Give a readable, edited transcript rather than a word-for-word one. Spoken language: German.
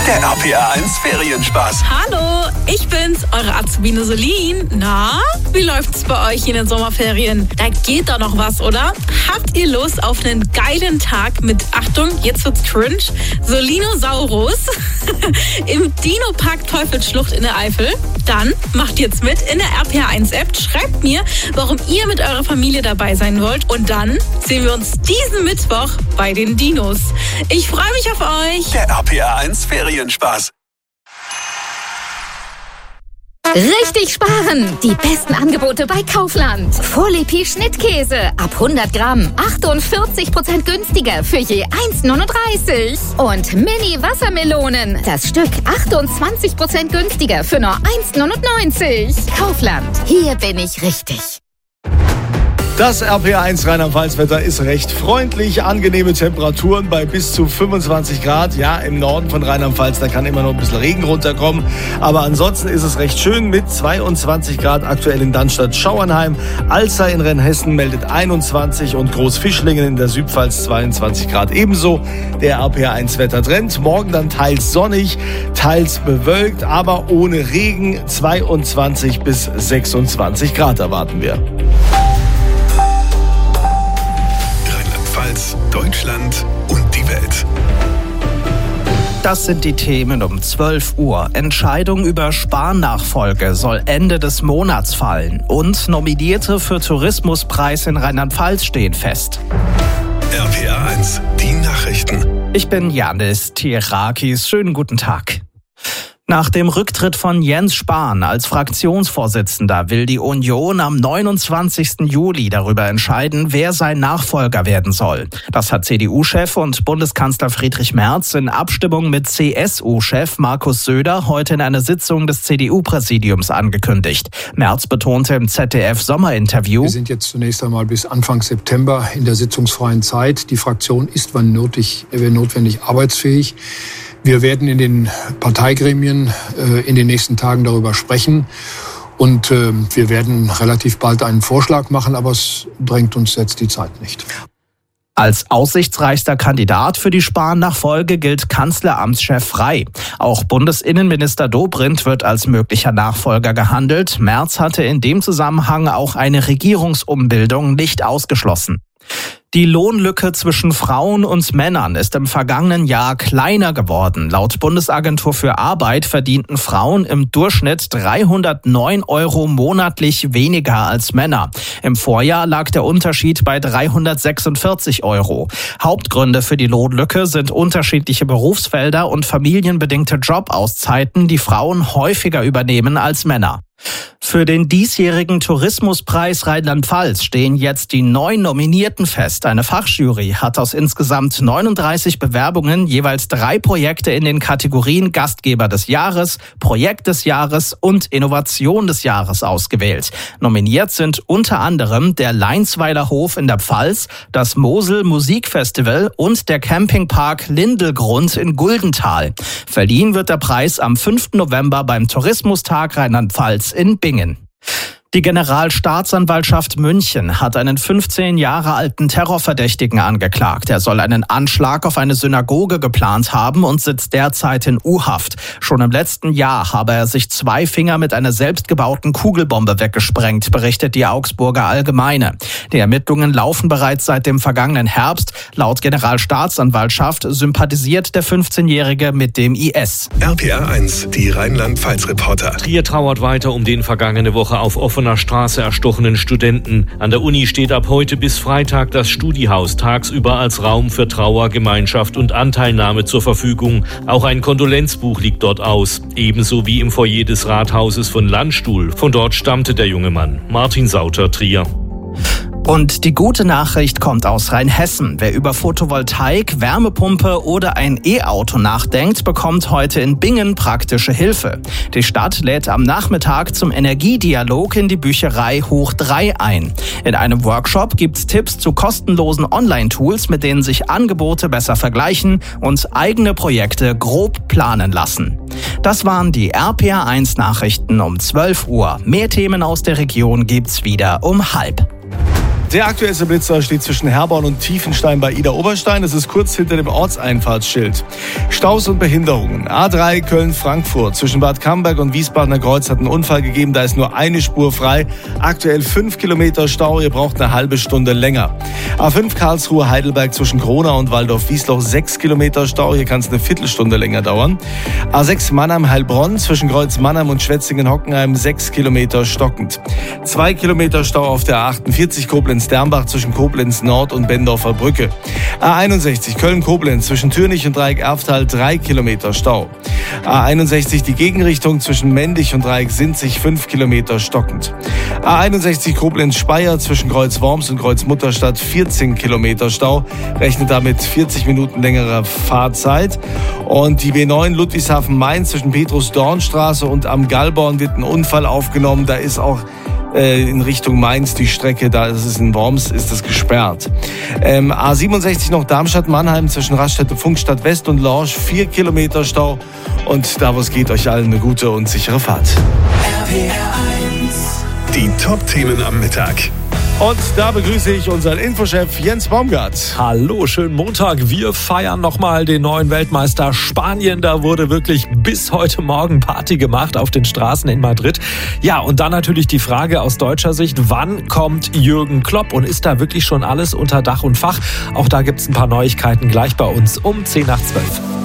Der RPR1 Ferienspaß. Hallo, ich bin's, eure Azubine Solin. Na, wie läuft's bei euch in den Sommerferien? Da geht doch noch was, oder? Habt ihr Lust auf einen geilen Tag mit, Achtung, jetzt wird's cringe, Solinosaurus im Dino-Park Teufelsschlucht in der Eifel? Dann macht jetzt mit in der RPR1-App, schreibt mir, warum ihr mit eurer Familie dabei sein wollt und dann sehen wir uns diesen Mittwoch bei den Dinos. Ich freue mich auf euch. Der RPR1 Ferienspaß. Richtig sparen! Die besten Angebote bei Kaufland. Folie Schnittkäse ab 100 Gramm 48% günstiger für je 1,39. Und Mini-Wassermelonen. Das Stück 28% günstiger für nur 1,99. Kaufland. Hier bin ich richtig. Das RPR1 Rheinland-Pfalz-Wetter ist recht freundlich. Angenehme Temperaturen bei bis zu 25 Grad. Ja, im Norden von Rheinland-Pfalz, da kann immer noch ein bisschen Regen runterkommen. Aber ansonsten ist es recht schön mit 22 Grad aktuell in Dannstatt-Schauernheim. Alzey in Rheinhessen meldet 21 und Großfischlingen in der Südpfalz 22 Grad ebenso. Der RPR1 Wettertrend. Morgen dann teils sonnig, teils bewölkt, aber ohne Regen. 22 bis 26 Grad erwarten wir. Deutschland und die Welt. Das sind die Themen um 12 Uhr. Entscheidung über Spar-Nachfolge soll Ende des Monats fallen. Und Nominierte für Tourismuspreis in Rheinland-Pfalz stehen fest. RPR1, die Nachrichten. Ich bin Janis Tierakis. Schönen guten Tag. Nach dem Rücktritt von Jens Spahn als Fraktionsvorsitzender will die Union am 29. Juli darüber entscheiden, wer sein Nachfolger werden soll. Das hat CDU-Chef und Bundeskanzler Friedrich Merz in Abstimmung mit CSU-Chef Markus Söder heute in einer Sitzung des CDU-Präsidiums angekündigt. Merz betonte im ZDF-Sommerinterview: Wir sind jetzt zunächst einmal bis Anfang September in der sitzungsfreien Zeit. Die Fraktion ist, wann notwendig, arbeitsfähig. Wir werden in den Parteigremien in den nächsten Tagen darüber sprechen und wir werden relativ bald einen Vorschlag machen, aber es drängt uns jetzt die Zeit nicht. Als aussichtsreichster Kandidat für die Spahn-Nachfolge gilt Kanzleramtschef Frey. Auch Bundesinnenminister Dobrindt wird als möglicher Nachfolger gehandelt. Merz hatte in dem Zusammenhang auch eine Regierungsumbildung nicht ausgeschlossen. Die Lohnlücke zwischen Frauen und Männern ist im vergangenen Jahr kleiner geworden. Laut Bundesagentur für Arbeit verdienten Frauen im Durchschnitt 309 € monatlich weniger als Männer. Im Vorjahr lag der Unterschied bei 346 €. Hauptgründe für die Lohnlücke sind unterschiedliche Berufsfelder und familienbedingte Jobauszeiten, die Frauen häufiger übernehmen als Männer. Für den diesjährigen Tourismuspreis Rheinland-Pfalz stehen jetzt die 9 Nominierten fest. Eine Fachjury hat aus insgesamt 39 Bewerbungen jeweils 3 Projekte in den Kategorien Gastgeber des Jahres, Projekt des Jahres und Innovation des Jahres ausgewählt. Nominiert sind unter anderem der Leinsweiler Hof in der Pfalz, das Mosel Musikfestival und der Campingpark Lindelgrund in Guldental. Verliehen wird der Preis am 5. November beim Tourismustag Rheinland-Pfalz in Bingen. Die Generalstaatsanwaltschaft München hat einen 15 Jahre alten Terrorverdächtigen angeklagt. Er soll einen Anschlag auf eine Synagoge geplant haben und sitzt derzeit in U-Haft. Schon im letzten Jahr habe er sich 2 Finger mit einer selbstgebauten Kugelbombe weggesprengt, berichtet die Augsburger Allgemeine. Die Ermittlungen laufen bereits seit dem vergangenen Herbst. Laut Generalstaatsanwaltschaft sympathisiert der 15-Jährige mit dem IS. RPR1, die Rheinland-Pfalz-Reporter. Trier trauert weiter um den vergangene Woche auf offener Straße erstochenen Studenten. An der Uni steht ab heute bis Freitag das Studihaus tagsüber als Raum für Trauer, Gemeinschaft und Anteilnahme zur Verfügung. Auch ein Kondolenzbuch liegt dort aus, ebenso wie im Foyer des Rathauses von Landstuhl. Von dort stammte der junge Mann. Martin Sauter, Trier. Und die gute Nachricht kommt aus Rheinhessen. Wer über Photovoltaik, Wärmepumpe oder ein E-Auto nachdenkt, bekommt heute in Bingen praktische Hilfe. Die Stadt lädt am Nachmittag zum Energiedialog in die Bücherei Hoch 3 ein. In einem Workshop gibt's Tipps zu kostenlosen Online-Tools, mit denen sich Angebote besser vergleichen und eigene Projekte grob planen lassen. Das waren die RPR1 Nachrichten um 12 Uhr. Mehr Themen aus der Region gibt's wieder um 12:30. Der aktuellste Blitzer steht zwischen Herborn und Tiefenstein bei Ida-Oberstein. Es ist kurz hinter dem Ortseinfahrtsschild. Staus und Behinderungen. A3 Köln-Frankfurt. Zwischen Bad Camberg und Wiesbadener Kreuz hat einen Unfall gegeben. Da ist nur eine Spur frei. Aktuell 5 Kilometer Stau. Ihr braucht eine halbe Stunde länger. A5 Karlsruhe-Heidelberg zwischen Gronau und Waldorf-Wiesloch 6 Kilometer Stau. Hier kann es eine Viertelstunde länger dauern. A6 Mannheim-Heilbronn zwischen Kreuz Mannheim und Schwetzingen-Hockenheim 6 Kilometer stockend. 2 Kilometer Stau auf der A48 Koblenz-Dernbach zwischen Koblenz Nord und Bendorfer Brücke. A61 Köln-Koblenz zwischen Türnich und Dreieck-Erftal 3 Kilometer Stau. A61 die Gegenrichtung zwischen Mendig und Dreieck-Sinzig 5 Kilometer stockend. A61 Koblenz-Speyer zwischen Kreuz-Worms und Kreuz-Mutterstadt 14 Kilometer Stau. Rechnet damit 40 Minuten längerer Fahrzeit. Und die B9 Ludwigshafen-Mainz zwischen Petrus-Dornstraße und am Gallborn wird ein Unfall aufgenommen. Da ist auch in Richtung Mainz die Strecke, da ist es in Worms, ist es gesperrt. A67 noch Darmstadt-Mannheim zwischen Raststätte Funkstadt West und Lorsch 4 Kilometer Stau. Und da, wo es geht, euch allen eine gute und sichere Fahrt. Die Top-Themen am Mittag. Und da begrüße ich unseren Infochef Jens Baumgart. Hallo, schönen Montag. Wir feiern nochmal den neuen Weltmeister Spanien. Da wurde wirklich bis heute Morgen Party gemacht auf den Straßen in Madrid. Ja, und dann natürlich die Frage aus deutscher Sicht, wann kommt Jürgen Klopp? Und ist da wirklich schon alles unter Dach und Fach? Auch da gibt's ein paar Neuigkeiten gleich bei uns um 10 nach 12.